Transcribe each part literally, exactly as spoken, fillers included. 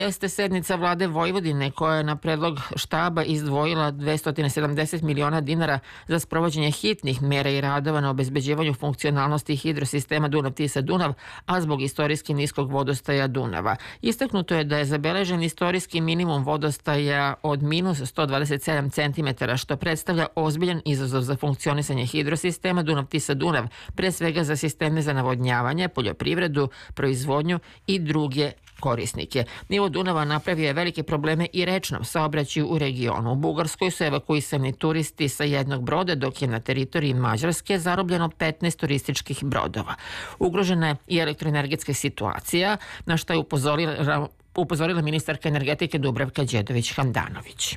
Jeste sednica vlade Vojvodine koja je na predlog štaba izdvojila dvesta sedamdeset miliona dinara za sprovođenje hitnih mera i radova na obezbeđivanju funkcionalnosti hidrosistema Dunav-Tisa-Dunav, a zbog istorijski niskog vodostaja Dunava. Istaknuto je da je zabeležen istorijski minimum vodostaja od minus sto dvadeset sedam centimetara, što predstavlja ozbiljan izazov za funkcionisanje hidrosistema Dunav-Tisa-Dunav, pre svega za sisteme za navodnjavanje, poljoprivredu, proizvodnju i druge korisnike. Nivo Dunava napravio je velike probleme i rečnom saobraćaju u regionu. U Bugarskoj su evakuisani turisti sa jednog broda, dok je na teritoriji Mađarske zarobljeno petnaest turističkih brodova. Ugrožena je i elektroenergetska situacija, na što je upozorila, upozorila ministarka energetike Dubravka Đedović-Handanović.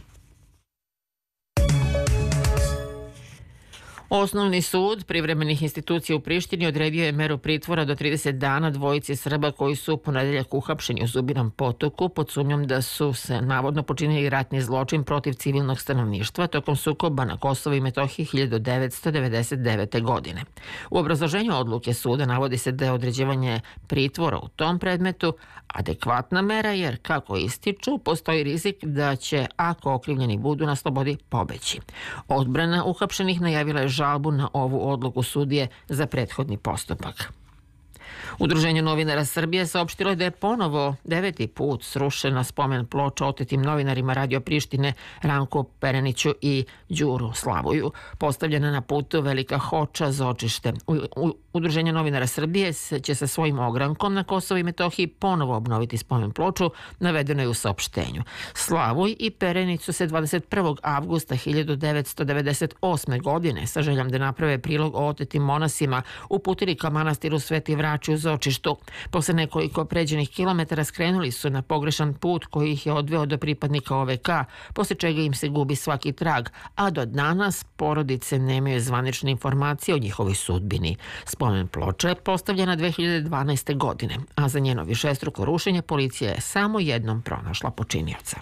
Osnovni sud privremenih institucija u Prištini odredio je meru pritvora do trideset dana dvojici Srba koji su u ponedeljak uhapšeni u Zubinom Potoku pod sumnjom da su se navodno počinili ratni zločin protiv civilnog stanovništva tokom sukoba na Kosovu i Metohiji hiljadu devetsto devedeset devete. godine. U obrazloženju odluke suda navodi se da je određivanje pritvora u tom predmetu adekvatna mera jer, kako ističu, postoji rizik da će, ako okrivljeni budu na slobodi, pobeći. Odbrana uhapšenih najavila je žalbu na ovu odluku sudije za prethodni postupak. Udruženje novinara Srbije saopštilo je da je ponovo deveti put srušena spomen ploča otetim novinarima Radio Prištine Ranku Pereniću i Đuru Slavuju, postavljena na putu Velika Hoča Zočište. Udruženje novinara Srbije će sa svojim ogrankom na Kosovo i Metohiji ponovo obnoviti spomen ploču, navedeno je u saopštenju. Slavuj i Perenić su se dvadeset prvog avgusta hiljadu devetsto devedeset osme. godine sa željom da naprave prilog o otetim monasima uputili ka manastiru Sveti Vrači u Zočištu. Posle nekoliko pređenih kilometara skrenuli su na pogrešan put koji ih je odveo do pripadnika O V K, posle čega im se gubi svaki trag, a do danas porodice nemaju zvanične informacije o njihovoj sudbini. Spomen ploča je postavljena dve hiljade dvanaeste. godine, a za njeno višestruko rušenje policija je samo jednom pronašla počinioca.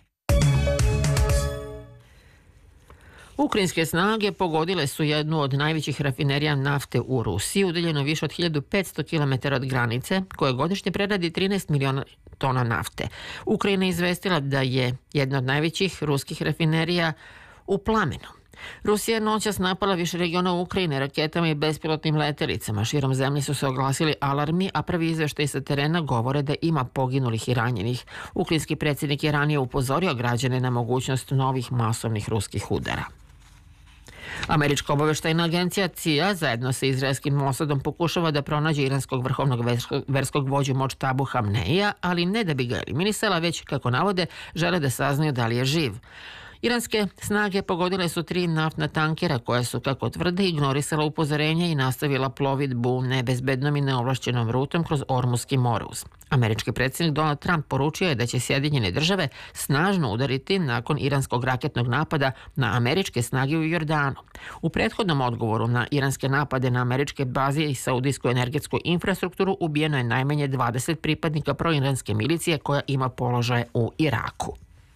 Ukrajinske snage pogodile su jednu od najvećih rafinerija nafte u Rusiji, udaljeno više od hiljadu petsto kilometara od granice, koja godišnje preradi trinaest miliona tona nafte. Ukrajina je izvestila da je jedna od najvećih ruskih rafinerija u plamenu. Rusija je noćas napala više regiona Ukrajine raketama i bespilotnim letelicama. Širom zemlje su se oglasili alarmi, a prvi izveštaj sa terena govore da ima poginulih i ranjenih. Ukrajinski predsjednik je ranije upozorio građane na mogućnost novih masovnih ruskih udara. Američka obaveštajna agencija C I A zajedno sa izraelskim Mosadom pokušava da pronađe iranskog vrhovnog verskog vođu Modžtabu Hamneija, ali ne da bi ga eliminisala, već, kako navode, žele da saznaju da li je živ. Iranske snage pogodile su tri naftna tankera koja su, kako tvrde, ignorisala upozorenja i nastavila plovidbu nebezbednom i neovlašćenom rutom kroz Ormuski moruz. Američki predsjednik Donald Trump poručio je da će Sjedinjene države snažno udariti nakon iranskog raketnog napada na američke snage u Jordanu. U prethodnom odgovoru na iranske napade na američke baze i saudijsku energetsku infrastrukturu ubijeno je najmanje dvadeset pripadnika proiranske milicije koja ima položaje u Iraku.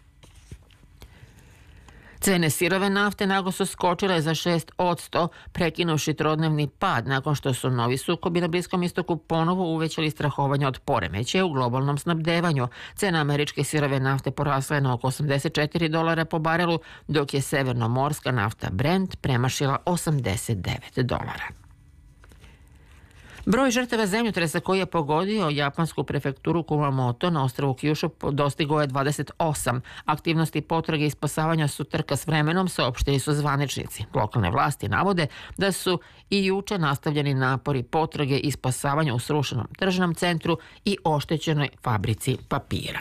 Cene sirove nafte naglo su skočile za šest posto, prekinuvši trodnevni pad nakon što su novi sukobi na Bliskom istoku ponovo uvećali strahovanja od poremećaja u globalnom snabdevanju. Cena američke sirove nafte porasla je na oko osamdeset četiri dolara po barelu, dok je severnomorska nafta Brent premašila osamdeset devet dolara. Broj žrtava zemljotresa koji je pogodio japansku prefekturu Kumamoto na ostrvu Kyushu dostigao je dvadeset osam. Aktivnosti potrage i spasavanja su trka s vremenom, saopštili su zvaničnici. Lokalne vlasti navode da su i juče nastavljeni napori potrage i spasavanja u srušenom tržnom centru i oštećenoj fabrici papira.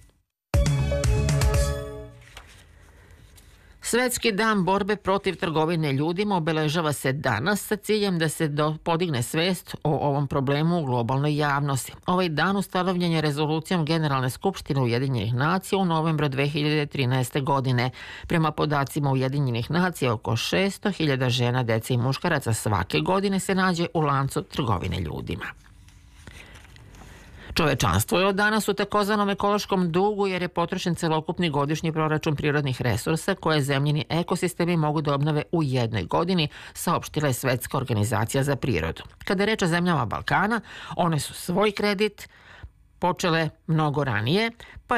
Svetski dan borbe protiv trgovine ljudima obeležava se danas sa ciljem da se podigne svest o ovom problemu u globalnoj javnosti. Ovaj dan ustanovljen je rezolucijom Generalne skupštine Ujedinjenih nacija u novembru dve hiljade trinaeste. godine. Prema podacima Ujedinjenih nacija, oko šesto hiljada žena, dece i muškaraca svake godine se nađe u lancu trgovine ljudima. Čovečanstvo je od danas u takozvanom ekološkom dugu jer je potrošen celokupni godišnji proračun prirodnih resursa koje zemljini ekosistemi mogu da obnove u jednoj godini, saopštila je Svetska organizacija za prirodu. Kada je reč o zemljama Balkana, one su svoj kredit počele mnogo ranije, pa